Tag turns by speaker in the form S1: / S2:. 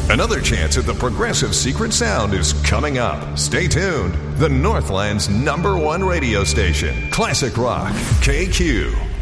S1: Another chance at the Progressive Secret Sound is coming up. Stay tuned. The Northland's #1 radio station, Classic Rock, KQ.